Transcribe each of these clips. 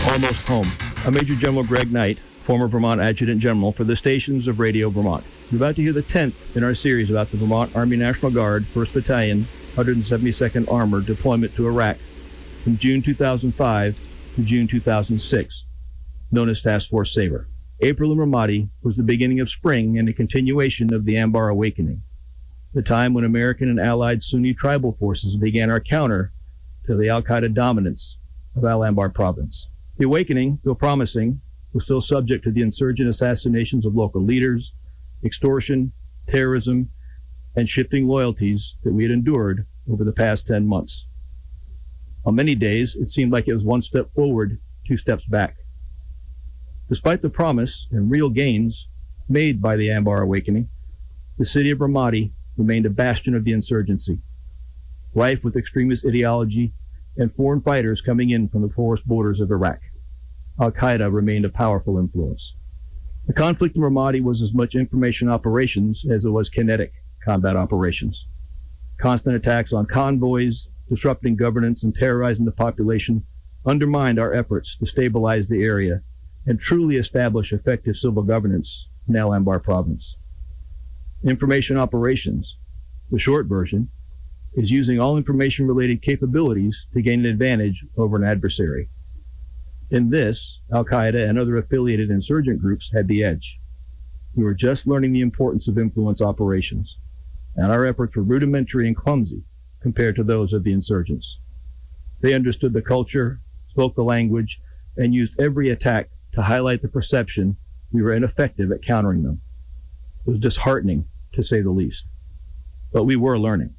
Almost Home. I'm Major General Greg Knight, former Vermont Adjutant General for the stations of Radio Vermont. You're about to hear the 10th in our series about the Vermont Army National Guard, 1st Battalion, 172nd Armored deployment to Iraq from June 2005 to June 2006, known as Task Force Sabre. April in Ramadi was the beginning of spring and a continuation of the Anbar Awakening, the time when American and allied Sunni tribal forces began our counter to the al-Qaeda dominance of Al-Anbar province. The awakening, though promising, was still subject to the insurgent assassinations of local leaders, extortion, terrorism, and shifting loyalties that we had endured over the past 10 months. On many days, it seemed like it was one step forward, 2 steps back. Despite the promise and real gains made by the Anbar Awakening, the city of Ramadi remained a bastion of the insurgency, rife with extremist ideology and foreign fighters coming in from the porous borders of Iraq. Al-Qaeda remained a powerful influence. The conflict in Ramadi was as much information operations as it was kinetic combat operations. Constant attacks on convoys, disrupting governance and terrorizing the population undermined our efforts to stabilize the area and truly establish effective civil governance in Al-Anbar province. Information operations, the short version, is using all information-related capabilities to gain an advantage over an adversary. In this, Al-Qaeda and other affiliated insurgent groups had the edge. We were just learning the importance of influence operations, and our efforts were rudimentary and clumsy compared to those of the insurgents. They understood the culture, spoke the language, and used every attack to highlight the perception we were ineffective at countering them. It was disheartening, to say the least. But we were learning.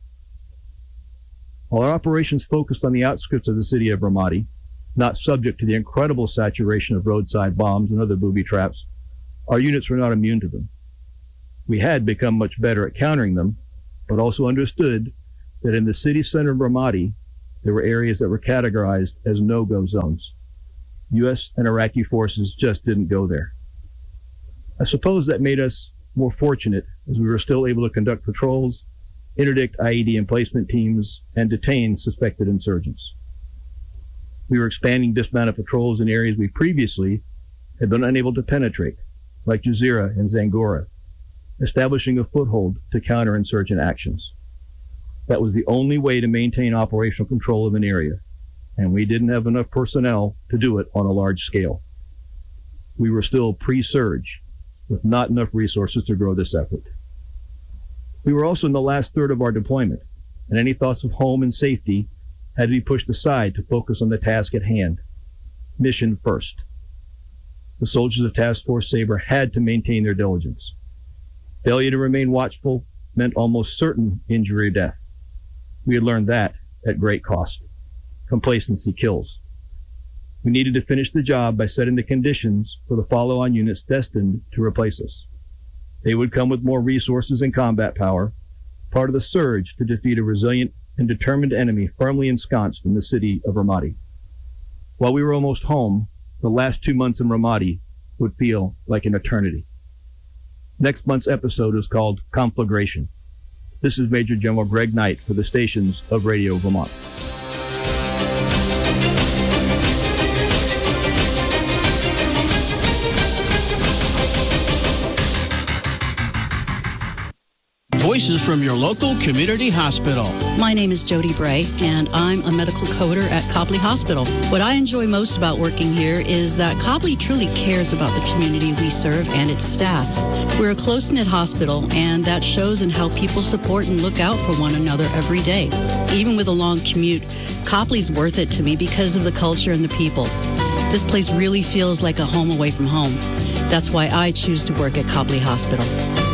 While our operations focused on the outskirts of the city of Ramadi, not subject to the incredible saturation of roadside bombs and other booby traps, our units were not immune to them. We had become much better at countering them, but also understood that in the city center of Ramadi, there were areas that were categorized as no-go zones. U.S. and Iraqi forces just didn't go there. I suppose that made us more fortunate as we were still able to conduct patrols, interdict IED emplacement teams, and detain suspected insurgents. We were expanding dismounted patrols in areas we previously had been unable to penetrate, like Jazeera and Zangora, establishing a foothold to counter insurgent actions. That was the only way to maintain operational control of an area, and we didn't have enough personnel to do it on a large scale. We were still pre-surge, with not enough resources to grow this effort. We were also in the last third of our deployment, and any thoughts of home and safety had to be pushed aside to focus on the task at hand. Mission first. The soldiers of Task Force Sabre had to maintain their diligence. Failure to remain watchful meant almost certain injury or death. We had learned that at great cost. Complacency kills. We needed to finish the job by setting the conditions for the follow-on units destined to replace us. They would come with more resources and combat power, part of the surge to defeat a resilient and determined enemy firmly ensconced in the city of Ramadi. While we were almost home, the last 2 months in Ramadi would feel like an eternity. Next month's episode is called Conflagration. This is Major General Greg Knight for the stations of Radio Vermont. Voices from your local community hospital. My name is Jody Bray, and I'm a medical coder at Copley Hospital. What I enjoy most about working here is that Copley truly cares about the community we serve and its staff. We're a close-knit hospital, and that shows in how people support and look out for one another every day. Even with a long commute, Copley's worth it to me because of the culture and the people. This place really feels like a home away from home. That's why I choose to work at Copley Hospital.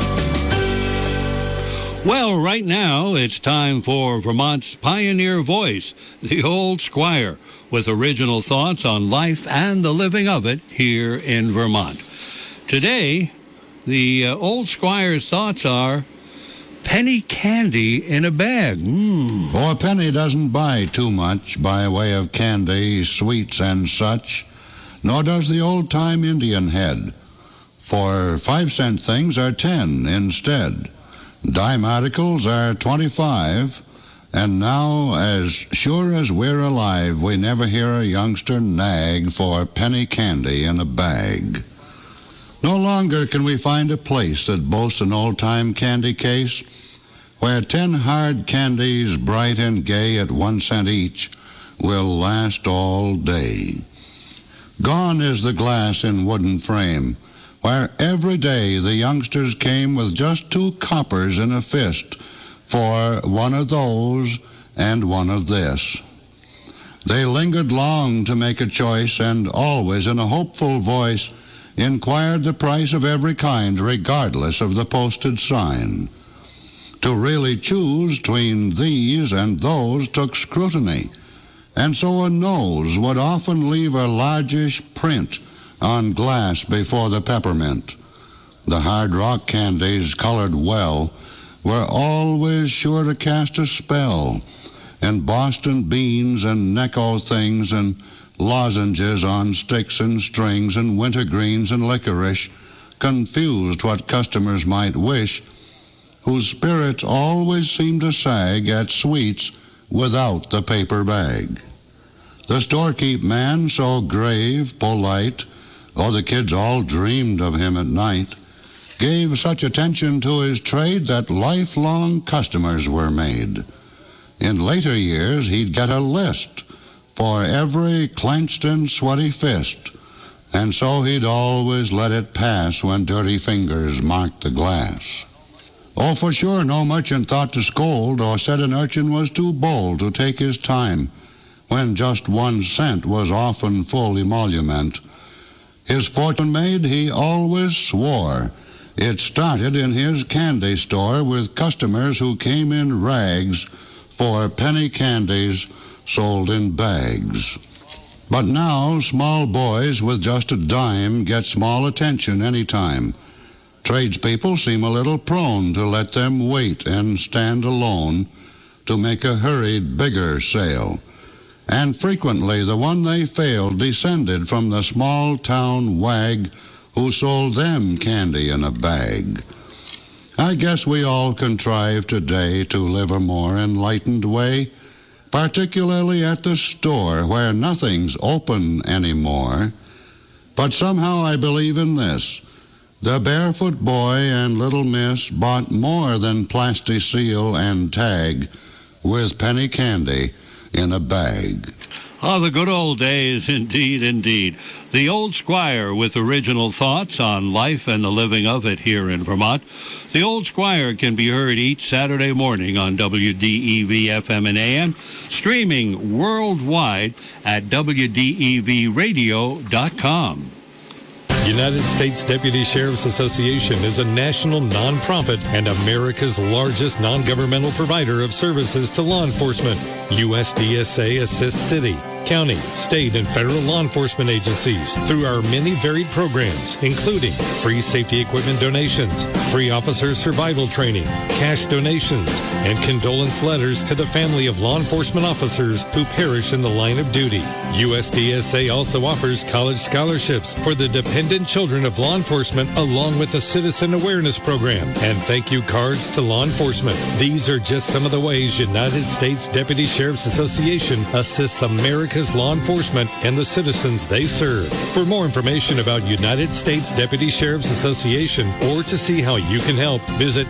Well, right now, it's time for Vermont's pioneer voice, the Old Squire, with original thoughts on life and the living of it here in Vermont. Today, the Old Squire's thoughts are penny candy in a bag. For a penny doesn't buy too much by way of candy, sweets, and such, nor does the old-time Indian head. For 5-cent things are 10 instead. Dime articles are 25, And now, as sure as we're alive, we never hear a youngster nag for penny candy in a bag. No longer can we find a place that boasts an old-time candy case where 10 hard candies, bright and gay at 1 cent each, will last all day. Gone is the glass in wooden frame, where every day the youngsters came with just 2 coppers in a fist for one of those and one of this. They lingered long to make a choice, and always in a hopeful voice inquired the price of every kind, regardless of the posted sign. To really choose between these and those took scrutiny, and so a nose would often leave a largish print on glass before the peppermint. The hard rock candies, colored well, were always sure to cast a spell, and Boston beans and Necco things and lozenges on sticks and strings and wintergreens and licorice confused what customers might wish, whose spirits always seemed to sag at sweets without the paper bag. The storekeep man, so grave, polite, oh, the kids all dreamed of him at night, gave such attention to his trade that lifelong customers were made. In later years, he'd get a list for every clenched and sweaty fist, and so he'd always let it pass when dirty fingers marked the glass. Oh, for sure, no merchant thought to scold or said an urchin was too bold to take his time when just 1 cent was often full emolument. His fortune made, he always swore. It started in his candy store with customers who came in rags for penny candies sold in bags. But now small boys with just a dime get small attention any time. Tradespeople seem a little prone to let them wait and stand alone to make a hurried, bigger sale. And frequently the one they failed descended from the small-town wag who sold them candy in a bag. I guess we all contrive today to live a more enlightened way, particularly at the store where nothing's open anymore. But somehow I believe in this. The barefoot boy and little miss bought more than plasticine and tag with penny candy in a bag. Oh, the good old days, indeed, indeed. The Old Squire with original thoughts on life and the living of it here in Vermont. The Old Squire can be heard each Saturday morning on WDEV FM and AM, streaming worldwide at WDEVradio.com. United States Deputy Sheriff's Association is a national nonprofit and America's largest non-governmental provider of services to law enforcement. USDSA assists city, county, state, and federal law enforcement agencies through our many varied programs, including free safety equipment donations, free officer survival training, cash donations, and condolence letters to the family of law enforcement officers who perish in the line of duty. USDSA also offers college scholarships for the dependent children of law enforcement, along with the Citizen Awareness Program and thank you cards to law enforcement. These are just some of the ways United States Deputy Sheriff's Association assists America's law enforcement and the citizens they serve. For more information about United States Deputy Sheriff's Association or to see how you can help, visit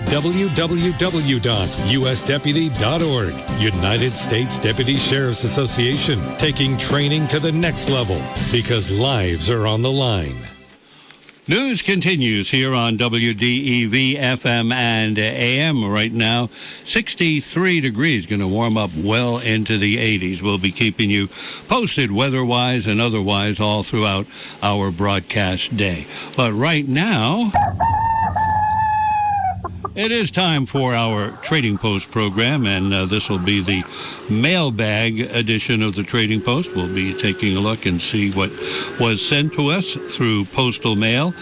www.usdeputy.org. United States Deputy Sheriff's Association, taking training to the next level because lives are on the line. News continues here on WDEV FM and AM. Right now, 63 degrees, going to warm up well into the 80s. We'll be keeping you posted weather-wise and otherwise all throughout our broadcast day. But right now, it is time for our Trading Post program, and this will be the mailbag edition of the Trading Post. We'll be taking a look and see what was sent to us through postal mail.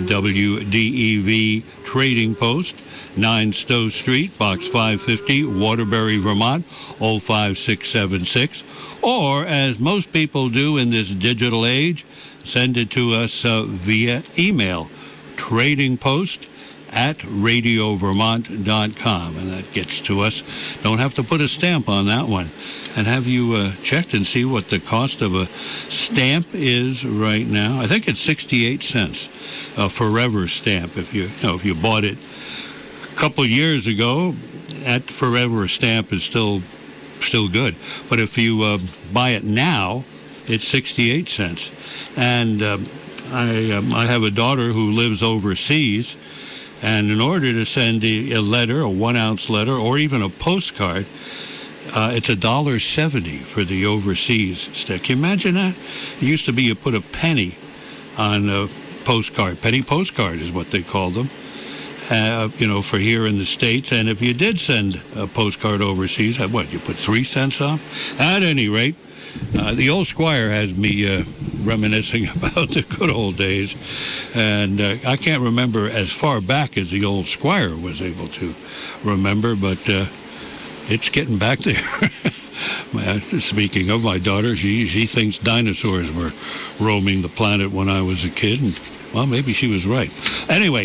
WDEV Trading Post, 9 Stowe Street, Box 550, Waterbury, Vermont, 05676. Or, as most people do in this digital age, send it to us via email, tradingpost at radiovermont.com, and that gets to us. Don't have to put a stamp on that one. And have you checked and see what the cost of a stamp is right now? I think it's 68 cents, a forever stamp. If you bought it a couple years ago, that forever stamp is still good. But if you buy it now, it's 68 cents. And I have a daughter who lives overseas, and in order to send a letter, a 1-ounce letter, or even a postcard, it's $1.70 for the overseas stick. Can you imagine that? It used to be you put a penny on a postcard. Penny postcard is what they called them, for here in the States. And if you did send a postcard overseas, you put 3 cents off? At any rate, the old Squire has me reminiscing about the good old days, and I can't remember as far back as the old Squire was able to remember, but it's getting back there. Speaking of my daughter, she thinks dinosaurs were roaming the planet when I was a kid, and, well, maybe she was right. Anyway,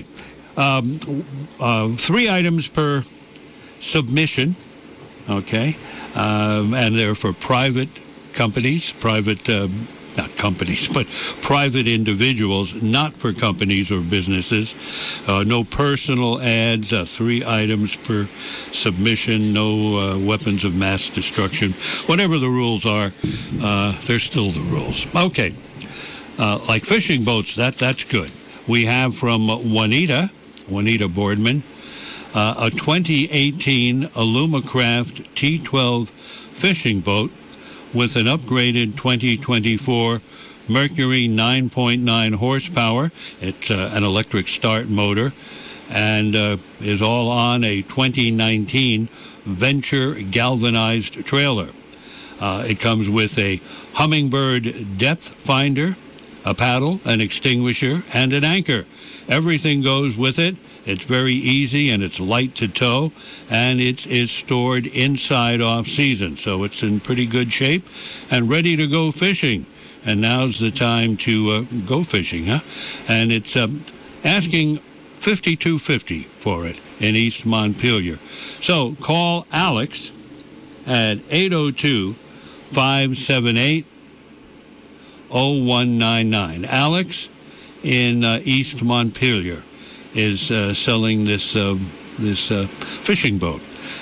3 items per submission, okay, and they're for private companies, not companies, but private individuals, not for companies or businesses. No personal ads, 3 items per submission, no weapons of mass destruction. Whatever the rules are, they're still the rules. Okay. Like fishing boats, that's good. We have from Juanita Boardman, a 2018 Alumacraft T12 fishing boat with an upgraded 2024 Mercury 9.9 horsepower. It's an electric start motor, and is all on a 2019 Venture galvanized trailer. It comes with a Humminbird depth finder, a paddle, an extinguisher, and an anchor. Everything goes with it. It's very easy, and it's light to tow, and it is stored inside off-season, so it's in pretty good shape and ready to go fishing. And now's the time to go fishing, huh? And it's asking $52.50 for it in East Montpelier. So call Alex at 802-578-0199. Alex in East Montpelier is selling this fishing boat.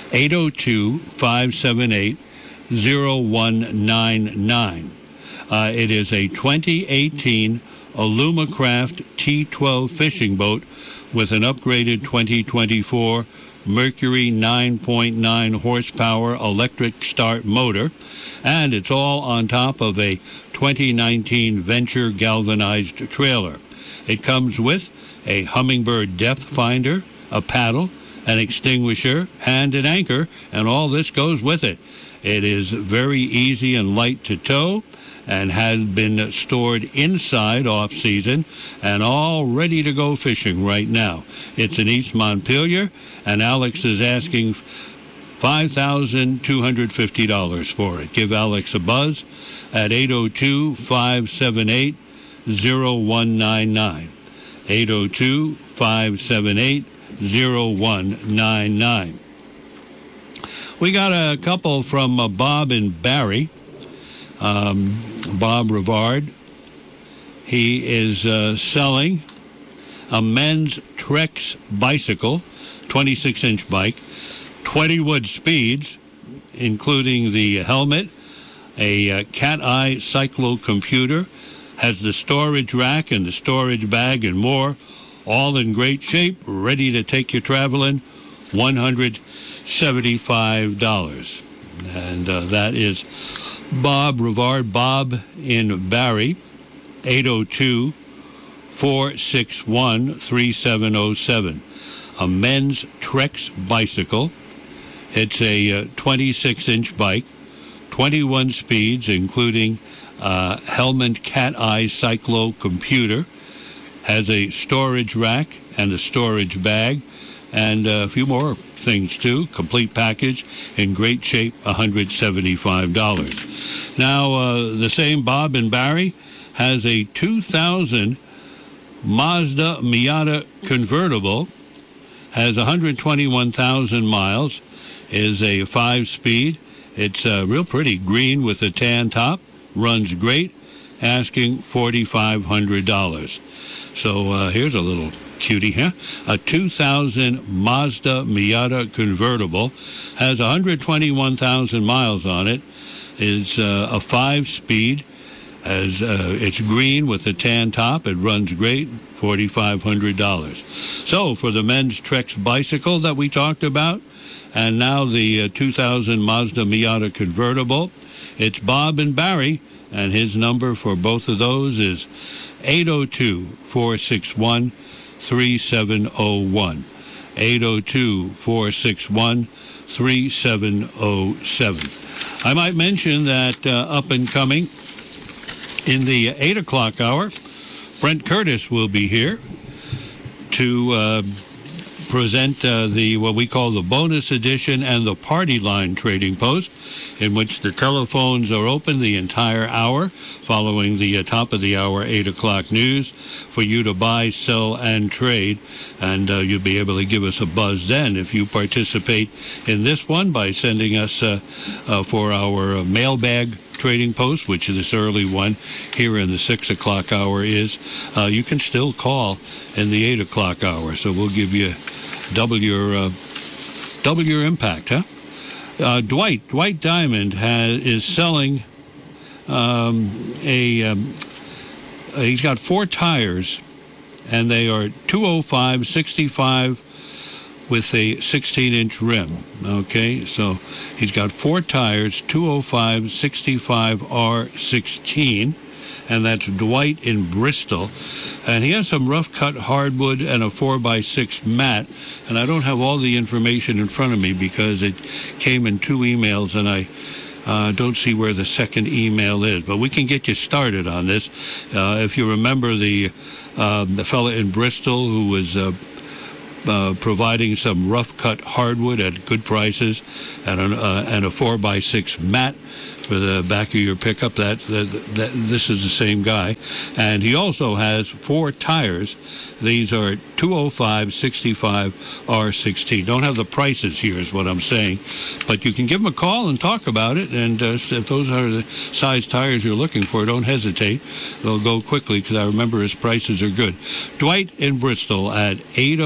802-578-0199. It is a 2018 Alumacraft T12 fishing boat with an upgraded 2024 Mercury 9.9 horsepower electric start motor, and it's all on top of a 2019 Venture galvanized trailer. It comes with a Humminbird depth finder, a paddle, an extinguisher, and an anchor, and all this goes with it. It is very easy and light to tow, and has been stored inside off-season and all ready to go fishing right now. It's in East Montpelier, and Alex is asking $5,250 for it. Give Alex a buzz at 802-578-0199. 802-578-0199. We got a couple from Bob and Barry. Bob Rivard. He is selling a men's Trex bicycle, 26-inch bike, 20 wood speeds, including the helmet, a cat-eye cyclo-computer, has the storage rack and the storage bag and more, all in great shape, ready to take you traveling, $175. And that is Bob Rivard. Bob in Barry, 802-461-3707. A men's Trex bicycle. It's a 26-inch bike, 21 speeds, including Hellman cat-eye cyclo computer, has a storage rack and a storage bag, and a few more things too. Complete package, in great shape, $175. Now, the same Bob and Barry has a 2000 Mazda Miata convertible, has 121,000 miles, is a 5-speed. It's real pretty, green with a tan top, runs great, asking $4,500. So here's a little cutie, huh? A 2000 Mazda Miata convertible, has 121,000 miles on it, is a 5-speed, as it's green with a tan top, it runs great, $4,500. So for the men's Trex bicycle that we talked about, and now the 2000 Mazda Miata convertible, it's Bob and Barry, and his number for both of those is 802-461-3701. 802-461-3707. I might mention that up and coming in the 8 o'clock hour, Brent Curtis will be here to present what we call the bonus edition and the party line trading post, in which the telephones are open the entire hour following the top of the hour 8 o'clock news for you to buy, sell, and trade. And you'll be able to give us a buzz then if you participate in this one by sending us for our mailbag trading post, which is this early one here in the 6 o'clock hour is. You can still call in the 8 o'clock hour, so we'll give you double your impact, huh? Dwight Diamond is selling he's got 4 tires, and they are 205/65 with a 16-inch rim. Okay, so he's got 4 tires, 205/65 R16, and that's Dwight in Bristol. And he has some rough-cut hardwood and a 4x6 mat, and I don't have all the information in front of me because it came in 2 emails, and I don't see where the second email is. But we can get you started on this. If you remember the fella in Bristol who was providing some rough-cut hardwood at good prices and a 4x6 mat for the back of your pickup, that this is the same guy. And he also has 4 tires. These are 205/65 R16. Don't have the prices here is what I'm saying, but you can give him a call and talk about it, and if those are the size tires you're looking for, don't hesitate. They'll go quickly because I remember his prices are good. Dwight in Bristol at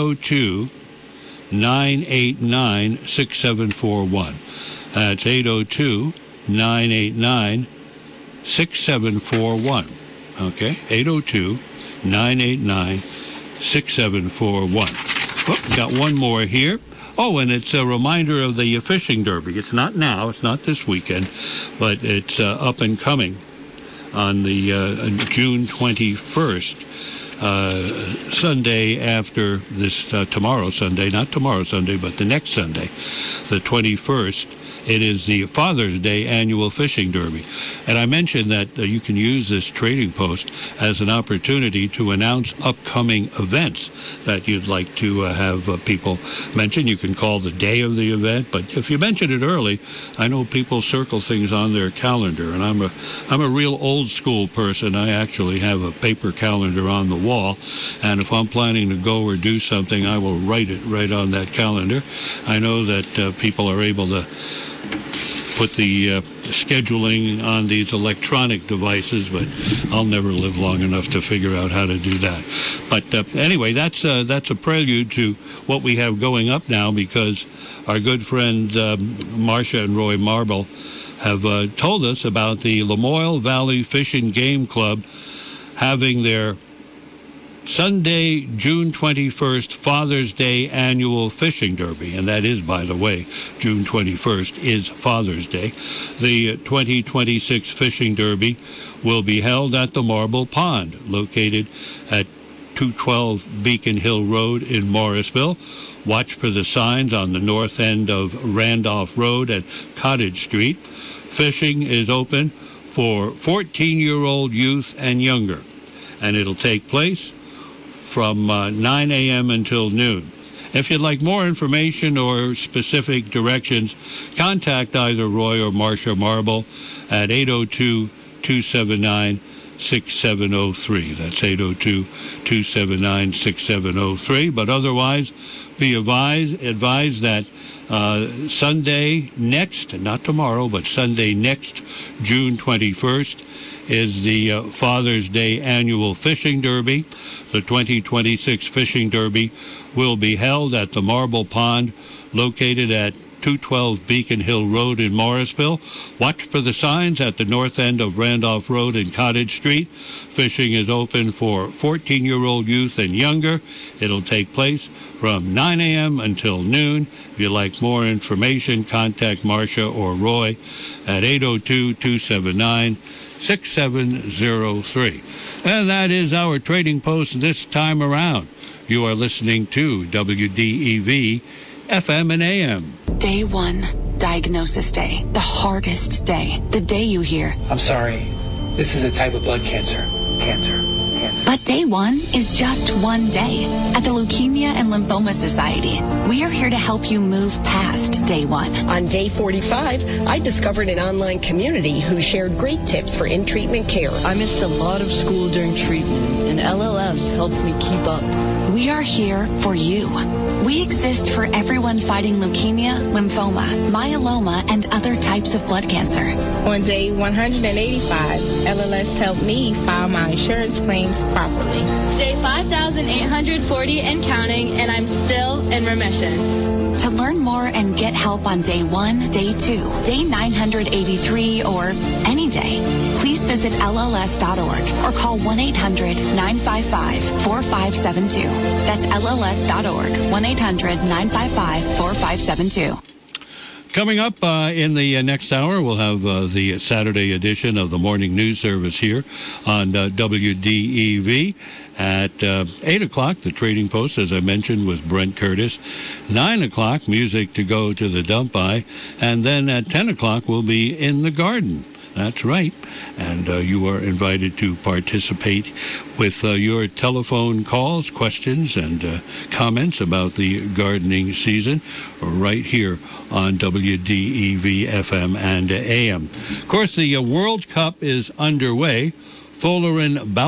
802-989-6741. That's 802-989-6741. Okay, 802-989-6741. Oh, got one more here. Oh, and it's a reminder of the fishing derby. It's not now, it's not this weekend, but it's up and coming on the June 21st. Sunday after this, tomorrow Sunday, not tomorrow Sunday, but the next Sunday, the 21st, it is the Father's Day annual fishing derby. And I mentioned that you can use this trading post as an opportunity to announce upcoming events that you'd like to have people mention. You can call the day of the event, but if you mention it early, I know people circle things on their calendar, and I'm a real old school person. I actually have a paper calendar on the wall, and if I'm planning to go or do something, I will write it right on that calendar. I know that people are able to put the scheduling on these electronic devices, but I'll never live long enough to figure out how to do that. But anyway, that's a prelude to what we have going up now, because our good friend Marcia and Roy Marble have told us about the Lamoille Valley Fish and Game Club having their Sunday, June 21st, Father's Day annual fishing derby. And that is, by the way, June 21st is Father's Day. The 2026 fishing derby will be held at the Marble Pond, located at 212 Beacon Hill Road in Morrisville. Watch for the signs on the north end of Randolph Road and Cottage Street. Fishing is open for 14-year-old youth and younger, and it'll take place from 9 a.m. until noon. If you'd like more information or specific directions, contact either Roy or Marcia Marble at 802-279-5700. 802-279-6703. That's 802-279-6703. But otherwise, be advised that Sunday next, not tomorrow, but Sunday next, June 21st, is the Father's Day annual fishing derby. The 2026 fishing derby will be held at the Marble Pond, located at 212 Beacon Hill Road in Morrisville. Watch for the signs at the north end of Randolph Road and Cottage Street. Fishing is open for 14-year-old youth and younger. It'll take place from 9 a.m. until noon. If you'd like more information, contact Marcia or Roy at 802-279-6703. And that is our trading post this time around. You are listening to WDEV FM and AM. Day 1, diagnosis day. The hardest day. The day you hear, I'm sorry, this is a type of blood cancer. But day 1 is just one day. At the Leukemia and Lymphoma Society, we are here to help you move past day 1. On day 45, I discovered an online community who shared great tips for in-treatment care. I missed a lot of school during treatment, and LLS helped me keep up. We are here for you. We exist for everyone fighting leukemia, lymphoma, myeloma, and other types of blood cancer. On day 185, LLS helped me file my insurance claims properly. Day 5,840 and counting, and I'm still in remission. To learn more and get help on day 1, day 2, day 983, or any day, please visit LLS.org or call 1-800-955-4572. That's LLS.org, 1-800-955-4572. Coming up in the next hour, we'll have the Saturday edition of the morning news service here on WDEV. At 8 o'clock, the Trading Post, as I mentioned, with Brent Curtis. 9 o'clock, music to go to the dump by. And then at 10 o'clock, we'll be in the garden. That's right. And you are invited to participate with your telephone calls, questions, and comments about the gardening season right here on WDEV FM and AM. Of course, the World Cup is underway. Folerin